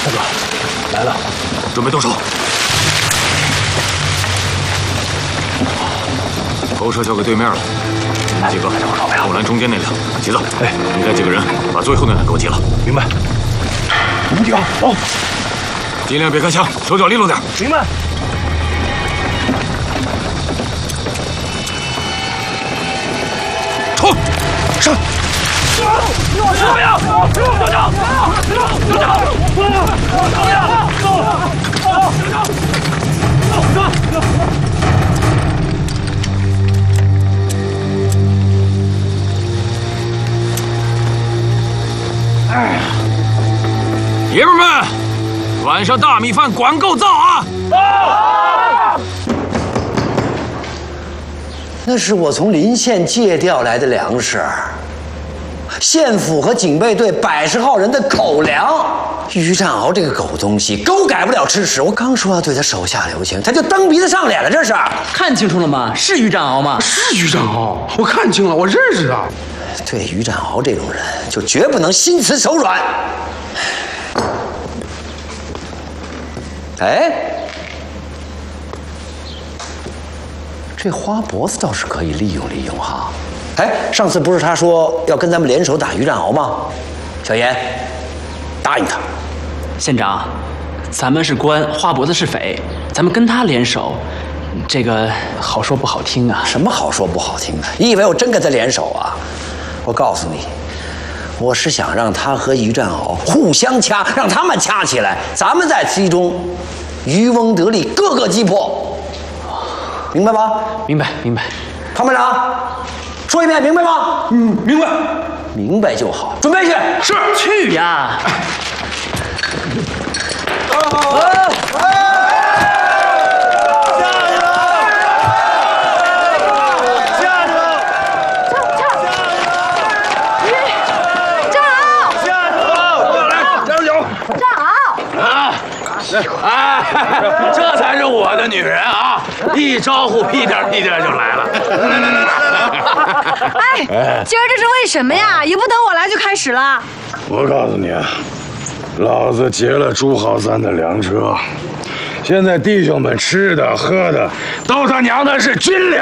大哥，来了， 准备动手。投射交给对面了，你们几个后拦中间那辆。旗子，哎，你带几个人把最后那辆给我截了。 明白。我们几个走， 尽量别开枪，手脚利落点。 明白。 冲！上！爷们们，晚上大米饭管够造啊！ 那是我从临县借调来的粮食，县府和警备队100号人的口粮。于占鳌这个狗东西，狗改不了吃屎。我刚说要对他手下留情，他就蹬鼻子上脸了。这是看清楚了吗？是于占鳌吗？ 是于占鳌，我看清了，我认识他。 对于占鳌这种人，就绝不能心慈手软。哎，这花脖子倒是可以利用利用哈。哎，上次不是他说要跟咱们联手打于占鳌吗？小严，答应他。 县长，咱们是官，花脖子是匪，咱们跟他联手，这个好说不好听啊。 什么好说不好听的？你以为我真跟他联手啊？我告诉你，我是想让他和于占鳌互相掐，让他们掐起来，咱们在其中渔翁得利，各个击破，明白吗？ 明白，明白。 唐班长，说一遍，明白吗？ 嗯，明白。 明白就好，准备去。 是。 去呀！ 哎，这才是我的女人啊！一招呼，屁颠屁颠就来了。 哎，今儿这是为什么呀？也不等我来就开始了。 我告诉你啊，老子劫了朱浩三的粮车，现在弟兄们吃的喝的都他娘的是军粮。